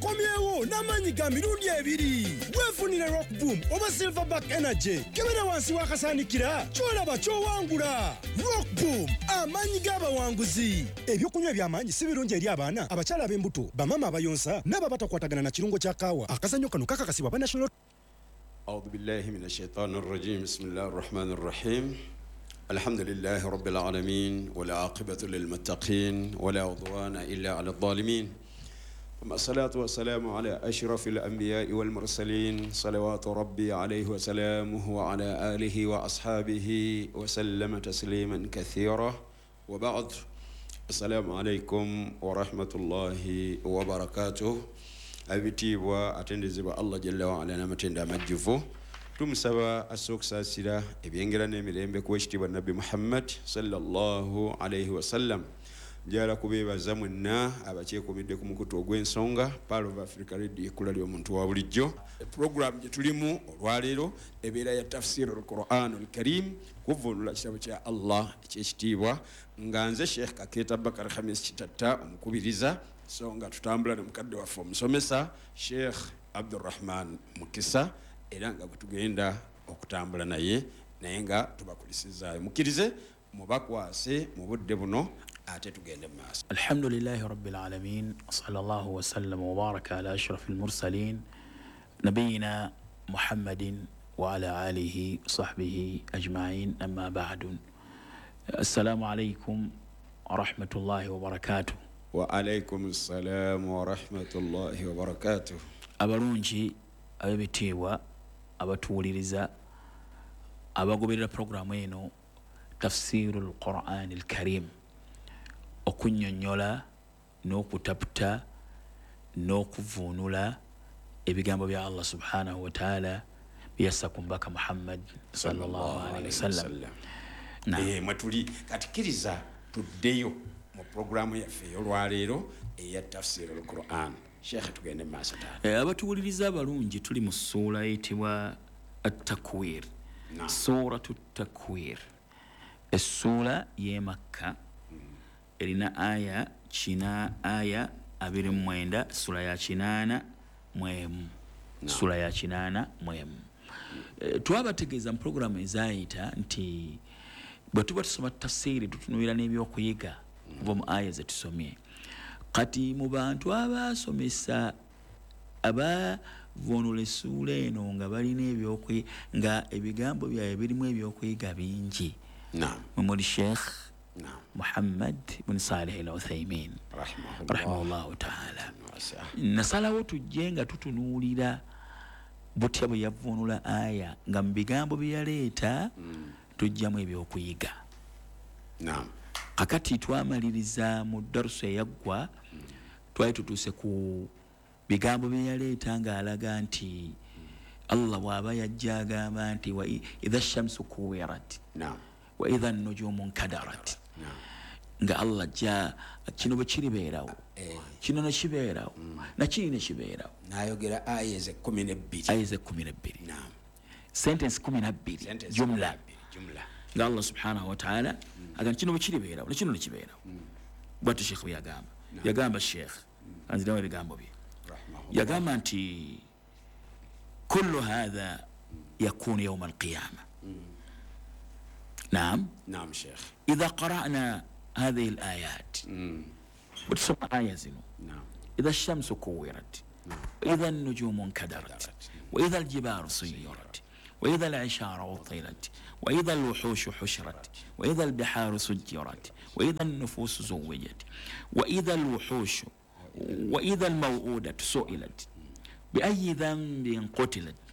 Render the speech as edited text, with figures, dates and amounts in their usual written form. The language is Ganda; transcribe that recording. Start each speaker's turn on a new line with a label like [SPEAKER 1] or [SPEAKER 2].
[SPEAKER 1] akomyewo n'amaanyi ga mirundi ebiri. Weefunire Rock Boom oba Silverback Energy. Kebera wansi w'akasaanikira ky'olaba ky'owangula. Rock Boom, amaanyi g'abawanguzi. Ebyokunywa eby'amaanyi si birungi eri abaana, abakyala ab'embuto, bamama abayonsa n'ababatakwatagana na kirungo kya kaawa. Akazannyo kano kakakasibwa ba National.
[SPEAKER 2] أعوذ بالله من الشيطان الرجيم بسم الله الرحمن الرحيم الحمد لله رب العالمين ولا عاقبة للمتقين ولا عدوان إلا على الظالمين ثم الصلاة والسلام على أشرف الأنبياء والمرسلين صلوات ربي عليه وسلامه وعلى آله وأصحابه وسلم تسليما كثيرا وبعد السلام عليكم ورحمة الله وبركاته abitibwa atendezebwa Allah jalla wa ala namatenda amajjuvu tumusaba asoksaasira ebyengera n'emirembe ku ekitibwa Nabbi Muhammad sallallahu alayhi wa sallam jala kubeebaza mwenna abakyekuumidde ku mukutu ogw'ensonga Pearl of Africa Radio ekula ly'omuntu wa bulijjo program gye tulimu olwaleero ebeera ya tafsir al-Qur'an al-Karim kuvunula kitabo kya Allah ekyekitiibwa nga nze Sheikh Kakeeta Bakar Khamis Kitatta omukubiriza so nga tutambula ne mukadde waffe omusomesa Sheikh Abdurrahman Mukisa era nga tugenda okutambula naye nga tubakulisizaayo mukkirize mubakwase mu budde buno ate tugende mu maaso.
[SPEAKER 3] Alhamdulillahi rabbil alamin sallallahu wa sallam wa baraka ala ashrafil mursalin nabiyina Muhammadin wa ala alihi sahbihi ajma'in amma ba'du. Assalamu alaykum wa rahmatullahi wa barakatuh.
[SPEAKER 2] Wa alaykum assalam wa rahmatullahi wa barakatuh.
[SPEAKER 3] Abalungi abebitiibwa abatuwuliriza abagoberera programu eno tafsirul Qur'an al-Karim okunnyonnyola n'okutaputa n'okuvvuunula ebigambo bya Allah subhanahu wa ta'ala byassa ku mbaka Muhammad sallallahu alayhi wa sallam.
[SPEAKER 2] Mwatuli katikiriza tuddeyo mu programu yaffe olwaleero eya tafsir al-Qur'an. Sheikh tugende maaso taala.
[SPEAKER 3] Abatuwuliriza abalungi tuli mu ssuula eyitibwa at-Takwir. Suratu at-Takwir. Essuula y'e Makka erina aya 29 sura ya 8 mwemu. Sura ya 8 mwemu. Twabategeeza mu programu ezayita nti bwe tuba tusoma tafsiri tutunuulira n'ebyokuyiga kuva mu aya ze tusomye. Kati mu bantu abasomesa abavunula essuula eno nga balina ebyokuyiga nga ebigambo byabwe birimu ebyokuyiga bingi. Mumuli Sheikh Muhammad bin Salih al-Uthaymin rahimahullahu ta'ala. Nasalawo tujje nga tutunuulira butya bwe yavunula aya nga mu bigambo bye yaleeta tujjamu ebyokuyiga. Kakati twamaliriza mu darusu eyaggwa twali tutuuse ku bigambo bye yaleeta ng'alaga nti Allah bw'aba yajja agamba nti wa idha shamsu kuwirat wa idha nujumu nkadarat nga Allah jja kino bwe kiribeerawo kino ne kibeerawo nakiri ne kibeerawo
[SPEAKER 2] n'ayogera aya ze 12
[SPEAKER 3] sentence 12 jumla nga Allah subhanahu wa ta'ala agamba kino bwe kiribeerawo ne kino ne kibeerawo bw'atyo Sheikh bwe yagamba Sheikh anzirawo ebigambo bye yagamba nti kullu hadha yakunu yawm al-qiyamah. نعم
[SPEAKER 2] شيخ
[SPEAKER 3] إذا قرأنا هذه الآيات وتسمع آية زينو إذا الشمس كورت وإذا النجوم انكدرت وإذا الجبال سيرت وإذا العشار عطلت وإذا الوحوش حشرت وإذا البحار سجرت وإذا النفوس زوجت وإذا الوحوش وإذا الموءودة سئلت بأي ذنب قتلت